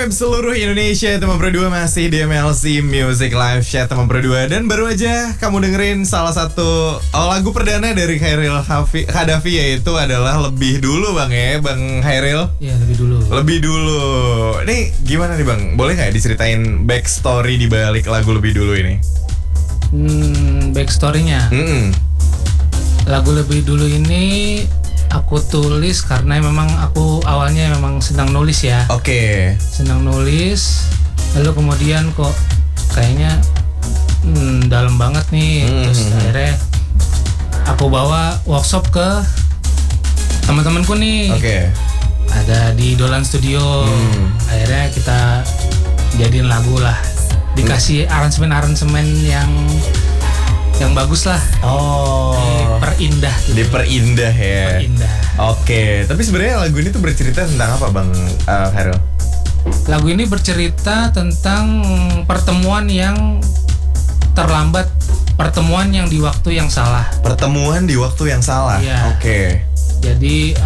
FM seluruh Indonesia. Teman Pro 2 masih di MLC Music Live Chat Teman Pro 2. Dan baru aja kamu dengerin salah satu lagu perdana dari Khairil Khadafi, yaitu adalah Lebih Dulu Bang ya, Bang Khairil. Iya, Lebih Dulu. Lebih Dulu. Ini gimana nih Bang? Boleh gak diceritain backstory di balik lagu Lebih Dulu ini? Backstory-nya. Lagu Lebih Dulu ini aku tulis karena memang aku awalnya memang sedang nulis ya. Oke. Sedang nulis, lalu kemudian kok kayaknya dalam banget nih. Terus akhirnya aku bawa workshop ke teman-temanku nih. Oke. Ada di Dolan Studio. Akhirnya kita jadiin lagu lah. Dikasih aransemen yang bagus lah. Diperindah gitu. Diperindah ya. Perindah. Oke, tapi sebenarnya lagu ini tuh bercerita tentang apa Bang Khairil? Lagu ini bercerita tentang pertemuan yang terlambat, pertemuan yang di waktu yang salah. Pertemuan di waktu yang salah. Iya. Oke. Jadi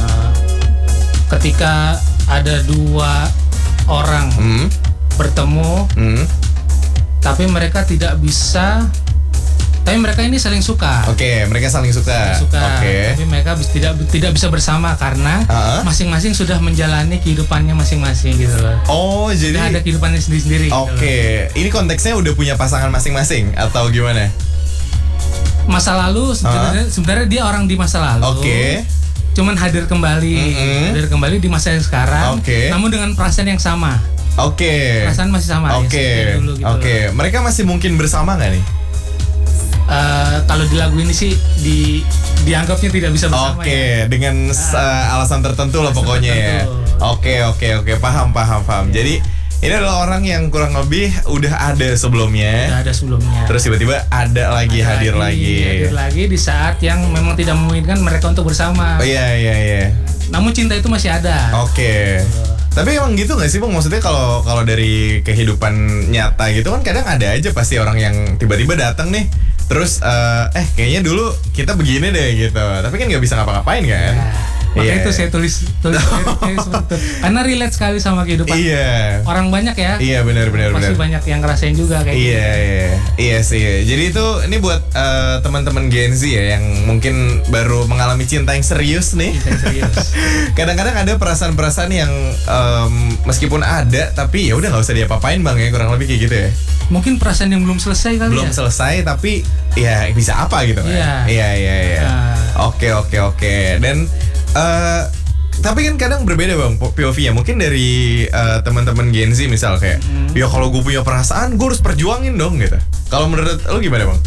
ketika ada dua orang bertemu, tapi mereka tidak bisa. Tapi mereka ini saling suka. Oke, mereka saling suka. Oke. Tapi mereka tidak bisa bersama karena masing-masing sudah menjalani kehidupannya masing-masing gitu loh. Oh, jadi ada kehidupannya sendiri-sendiri. Oke, ini konteksnya udah punya pasangan masing-masing atau gimana? Masa lalu sebenarnya dia orang di masa lalu. Oke. Cuman hadir kembali di masa yang sekarang. Oke. Namun dengan perasaan yang sama. Oke. Perasaan masih sama. Oke. Oke. Mereka masih mungkin bersama nggak nih? Kalau di lagu ini sih dianggapnya tidak bisa bersama. Oke, dengan alasan tertentu lah pokoknya ya. Oke, paham. Jadi ini adalah orang yang kurang lebih udah ada sebelumnya. Terus tiba-tiba ada lagi hadir lagi di saat yang memang tidak memungkinkan mereka untuk bersama. Oh iya. Namun cinta itu masih ada. Oke. Tapi emang gitu gak sih Bang? Maksudnya kalau dari kehidupan nyata gitu kan kadang ada aja pasti orang yang tiba-tiba datang nih. Terus kayaknya dulu kita begini deh gitu. Tapi kan gak bisa ngapa-ngapain kan? Makanya itu saya tulis seperti itu. Karena relate sekali sama kehidupan orang banyak ya. Iya benar. Pasti banyak yang ngerasain juga kayak gitu. Iya sih. Jadi itu ini buat teman-teman Gen Z ya yang mungkin baru mengalami cinta yang serius nih. Kadang-kadang ada perasaan-perasaan yang meskipun ada tapi ya udah nggak usah diapa-apain Bang ya, kurang lebih kayak gitu ya. Mungkin perasaan yang belum selesai kali belum selesai tapi ya bisa apa gitu kan. Iya. Oke. Dan tapi kan kadang berbeda Bang POV-nya. Mungkin dari teman-teman Gen Z misal kayak ya kalau gue punya perasaan gue harus perjuangin dong gitu. Kalau menurut lo gimana Bang?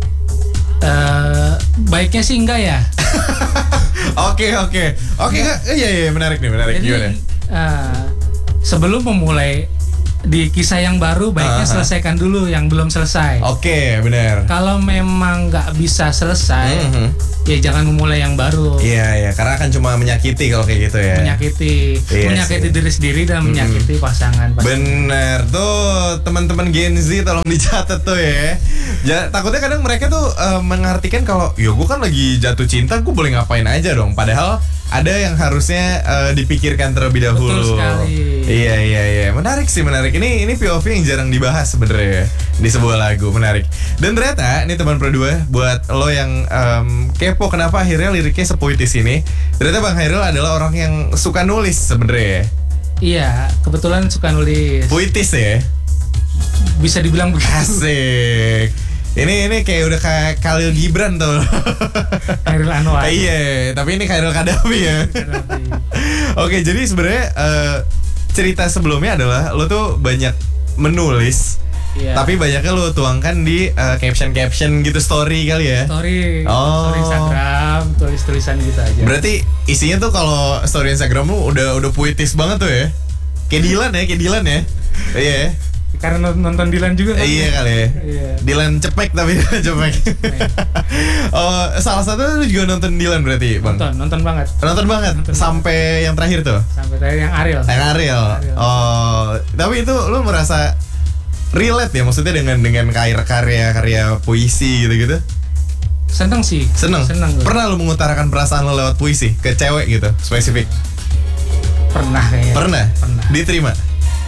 Baiknya sih enggak ya. Oke. Iya menarik nih. Jadi, gimana? Sebelum memulai di kisah yang baru baiknya selesaikan dulu yang belum selesai. Oke, benar. Kalau memang nggak bisa selesai, ya jangan memulai yang baru. Iya, karena akan cuma menyakiti kalau kayak gitu ya. Menyakiti diri sendiri dan menyakiti pasangan. Bener tuh teman-teman Gen Z tolong dicatat tuh ya. Takutnya kadang mereka tuh mengartikan kalau, yo gue kan lagi jatuh cinta, gue boleh ngapain aja dong. Padahal ada yang harusnya dipikirkan terlebih dahulu. Betul sekali. Iya. Menarik. Ini POV yang jarang dibahas sebenarnya di sebuah lagu, menarik. Dan ternyata ini teman Pro 2 buat lo yang kepo kenapa akhirnya liriknya sepuitis ini. Ternyata Bang Khairil adalah orang yang suka nulis sebenarnya. Iya, kebetulan suka nulis. Puitis ya? Bisa dibilang begitu. Asik. Ini kayak udah kayak Khalil Gibran tuh. Khairil Anwar. Iya, tapi ini Khairil Khadafi ya. Oke, jadi sebenarnya cerita sebelumnya adalah lo tuh banyak menulis. Tapi banyaknya lo tuangkan di caption gitu, story kali ya. Story Instagram, tulis-tulisan gitu aja. Berarti isinya tuh kalau story Instagram lo udah puitis banget tuh ya. Kayak Dilan ya. Iya. Karena nonton Dilan juga kan? Iya kali ya. Dilan cepek tapi cepek. Salah satu lu juga nonton Dilan berarti Bang? Nonton banget. Sampai yang terakhir tuh? Sampai terakhir yang Ariel. Tapi itu lu merasa relate ya maksudnya dengan karya puisi gitu-gitu? Seneng sih. Seneng. Pernah lu mengutarakan perasaan lu lewat puisi ke cewek gitu spesifik? Pernah kayaknya. Pernah. Diterima?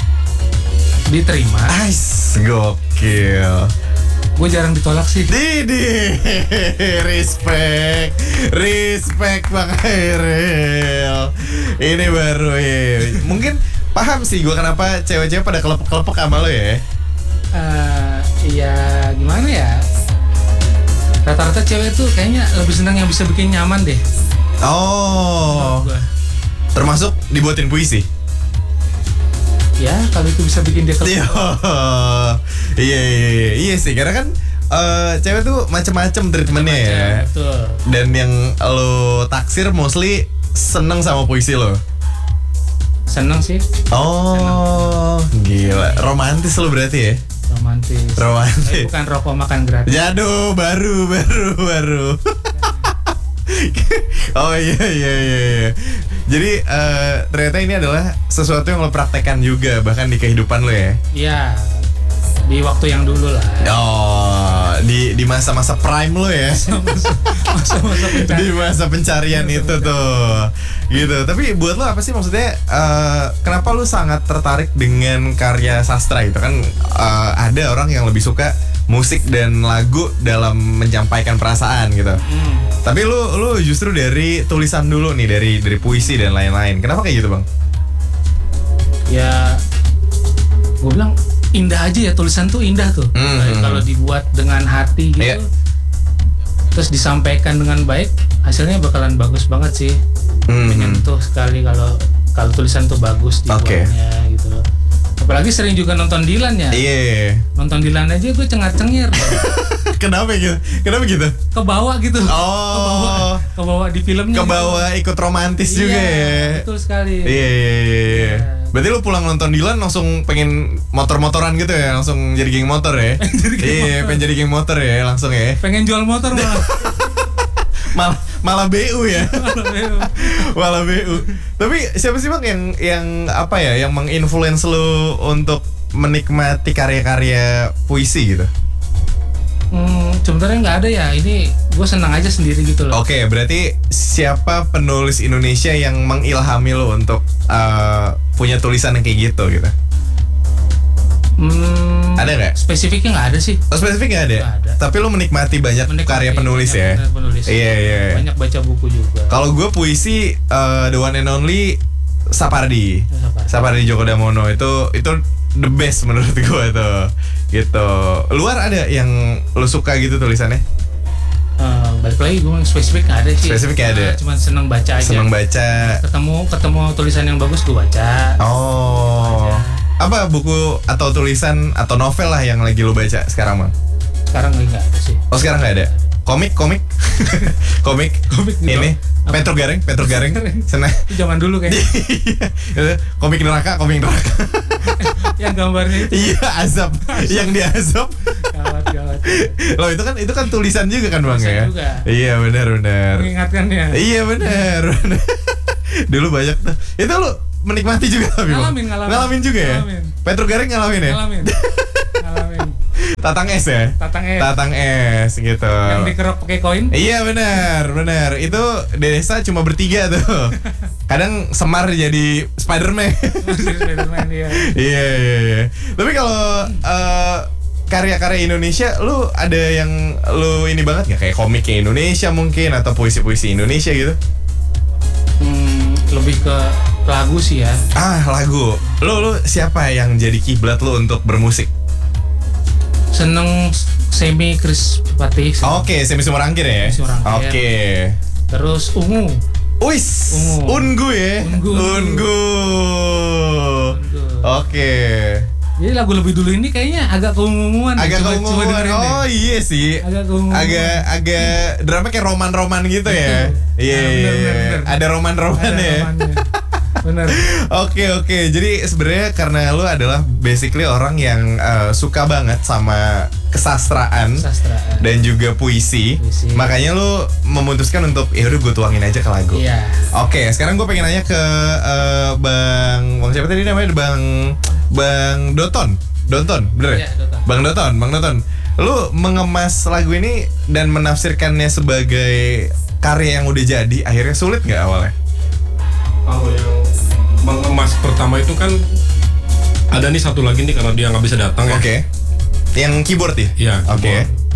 diterima. Gokil. Gue jarang ditolak sih. Didi, respect Bang Hairil. Ini baru ya. Mungkin paham sih gue kenapa cewek-cewek pada kelepek-kelepek sama lo ya. Iya gimana ya? Rata-rata cewek tuh kayaknya lebih senang yang bisa bikin nyaman deh. Oh. Termasuk dibuatin puisi. Ya kalau itu bisa bikin dia kelepek. Iya sih karena kan cewek tuh macem-macem treatmentnya ya. Betul. Dan yang lo taksir mostly seneng sama puisi lo. Seneng sih. Oh, seneng. Gila. Romantis lo berarti ya? Romantis. Bukan rokok makan gratis. Jatuh, baru. Oh iya. Jadi ternyata ini adalah sesuatu yang lo praktekkan juga bahkan di kehidupan lo ya? Iya. Di waktu yang dulu lah. Oh, di masa-masa prime lo ya. Masa-masa pencarian. Di masa pencarian itu tuh. Gitu. Tapi buat lo apa sih maksudnya kenapa lo sangat tertarik dengan karya sastra gitu kan ada orang yang lebih suka musik dan lagu dalam menyampaikan perasaan gitu. Tapi lu justru dari tulisan dulu nih, dari puisi dan lain-lain. Kenapa kayak gitu, Bang? Ya gue bilang indah aja ya, tulisan tuh indah tuh. Kalau dibuat dengan hati gitu, terus disampaikan dengan baik, hasilnya bakalan bagus banget sih. Menyentuh sekali kalau tulisan tuh bagus dibuatnya gitu loh. Apalagi sering juga nonton Dilan ya. Iya. Nonton Dilan aja gue cengar-cengir. Kenapa gitu? Kebawa gitu. Oh. Kebawa di filmnya. Kebawa ikut romantis juga ya. Betul sekali. Iya. Berarti lu pulang nonton Dilan langsung pengen motor-motoran gitu ya, langsung jadi geng motor ya? Iya, pengen jadi geng motor ya, langsung ya. Pengen jual motor malah. malah BU ya. Malah BU. Tapi siapa sih Bang yang apa ya, yang menginfluence lu untuk menikmati karya-karya puisi gitu? Sebenarnya nggak ada ya. Ini gue senang aja sendiri gitu loh. Oke, berarti siapa penulis Indonesia yang mengilhami lo untuk punya tulisan yang kayak gitu? Ada nggak? Spesifiknya nggak ada sih. Oh, spesifik nggak ada? Nggak ada. Tapi lo menikmati banyak karya penulis ya? Penulis. Iya. Banyak baca buku juga. Kalau gue puisi the one and only Sapardi Djoko Damono itu the best menurut gue tuh. Gitu. Luar ada yang lo suka gitu tulisannya? Balik lagi gue spesifik nggak ada sih. Spesifik nggak ada. Cuma seneng baca aja. Seneng baca. Ketemu tulisan yang bagus gue baca. Oh. Apa buku atau tulisan atau novel lah yang lagi lo baca sekarang, Bang? Sekarang lagi nggak ada sih. Oh, sekarang nggak ada. Komik gitu. Ini Petro Gareng sana. Itu zaman dulu kayaknya. komik neraka yang gambarnya itu. Iya, azab. Yang dia azab. Gawat. Loh, itu kan tulisan juga kan, Bang ya? Juga. Iya, benar. Mengingatkannya. Iya, benar. Dulu banyak tuh. Itu lu menikmati juga tapi ngalamin juga ya. Petro Gareng ngalamin ya. Ngalamin. Tatang es ya. Tatang es gitu. Yang dikerok pakai koin. Iya benar. Itu desa cuma bertiga tuh. Kadang Semar jadi Spider-Man. Iya. Iya. Tapi kalau karya-karya Indonesia, lu ada yang lu ini banget nggak, kayak komiknya Indonesia mungkin atau puisi-puisi Indonesia gitu? Lebih ke lagu sih ya. Lagu. Lu siapa yang jadi kiblat lu untuk bermusik? Seneng Semi Chris Patih. Oke, Semi Sumorangkir ya. Oke. Terus Ungu. Ungu ya. Ungu. Oke. Jadi lagu lebih dulu ini kayaknya agak keunguan. Oh iya sih. Agak keunguan. Agak drama kayak roman-roman gitu ya. Iya. Ada roman-roman ya. Bener. Oke. Jadi sebenarnya karena lu adalah basically orang yang suka banget sama kesastraan dan juga puisi. Makanya lu memutuskan untuk ya udah gue tuangin aja ke lagu. Iya. Oke, sekarang gue pengen nanya ke Bang siapa tadi namanya? Bang Doton, bener ya? Bang Doton. Lu mengemas lagu ini dan menafsirkannya sebagai karya yang udah jadi, akhirnya sulit nggak awalnya? Kalau yang mengemas pertama itu kan Ada nih satu lagi nih karena dia nggak bisa datang ya. Oke. Yang keyboard ya? Iya. Oke.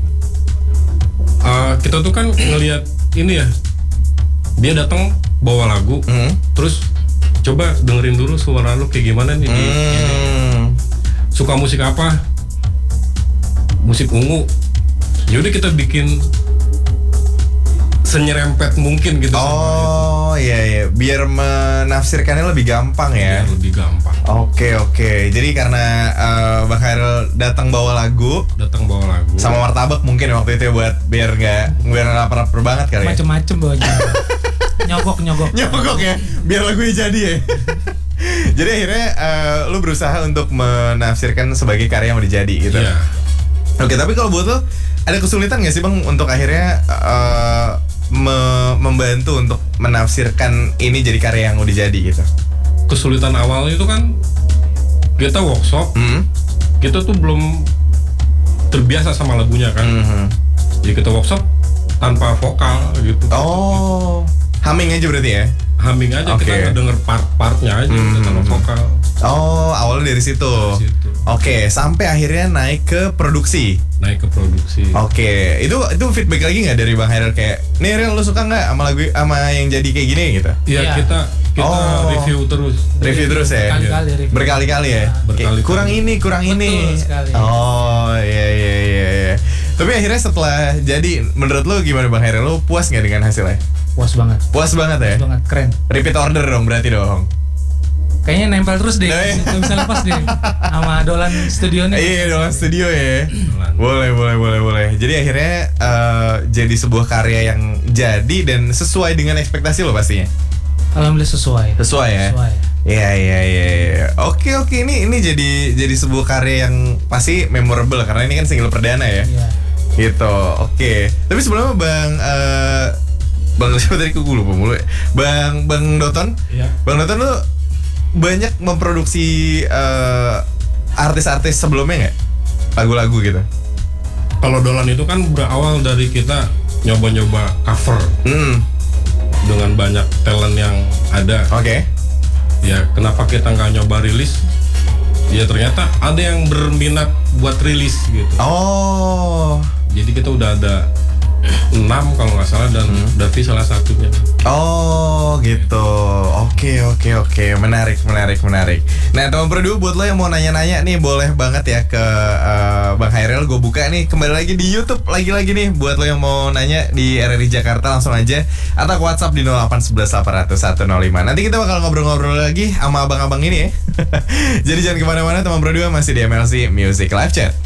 Kita tuh kan ngelihat ini ya. Dia datang bawa lagu, terus coba dengerin dulu suara lu kayak gimana nih. Suka musik apa? Musik ungu. Yaudah kita bikin senyerempet mungkin gitu. Oh iya, biar menafsirkannya lebih gampang ya. Biar lebih gampang. Oke. Jadi karena Bang Hairil datang bawa lagu sama martabak mungkin waktu itu buat biar nggak lapar banget kali. Macem-macem bawanya. nyogok ya, biar lagunya jadi ya. Jadi akhirnya lu berusaha untuk menafsirkan sebagai karya yang udah jadi gitu. Iya. Oke, tapi kalau buat lu ada kesulitan nggak sih Bang untuk akhirnya membantu untuk menafsirkan ini jadi karya yang udah jadi gitu? Kesulitan awalnya itu kan kita workshop, kita tuh belum terbiasa sama lagunya kan. Jadi kita workshop tanpa vokal gitu. Oh, humming aja berarti ya? Humming aja, kita denger part-partnya aja tanpa vokal. Oh, awalnya dari situ. Oke, sampai akhirnya naik ke produksi. Oke, itu feedback lagi nggak dari Bang Hairil kayak, nih Ril, lu suka nggak sama lagu sama yang jadi kayak gini gitu? Iya, kita review terus ya. Berkali-kali ya. Kurang ini. Sekali. Oh iya. Tapi akhirnya setelah jadi, menurut lu gimana Bang Hairil? Lu puas nggak dengan hasilnya? Puas banget ya? Puas banget, keren. Repeat order dong berarti dong. Kayaknya nempel terus deh, nggak bisa lepas deh sama Dolan Studio nih. Iya, Dolan Studio ya. Boleh. Jadi akhirnya jadi sebuah karya yang jadi dan sesuai dengan ekspektasi lo pastinya. Alhamdulillah sesuai ya. Iya. Oke, ini jadi sebuah karya yang pasti memorable karena ini kan single perdana ya. Iya. Gitu. Oke. Tapi sebelumnya Bang siapa tadi gue lupa mulu ya. Bang Doton. Iya. Bang Doton lu banyak memproduksi artis-artis sebelumnya nggak? Lagu-lagu gitu. Kalau Dolan itu kan berawal dari kita nyoba-nyoba cover dengan banyak talent yang ada. Oke. Ya kenapa kita nggak nyoba rilis? Ya ternyata ada yang berminat buat rilis gitu. Oh. Jadi kita udah ada 6 kalau nggak salah dan Davi salah satunya. Oh gitu. Oke. Menarik. Nah teman Produ, buat lo yang mau nanya-nanya nih boleh banget ya ke Bang Hairil. Gue buka nih kembali lagi di YouTube lagi nih. Buat lo yang mau nanya di RRI Jakarta langsung aja atau ke WhatsApp di 0811800105. Nanti kita bakal ngobrol-ngobrol lagi sama abang-abang ini ya. Jadi jangan kemana-mana teman Produ, masih di MLC Music Live Chat.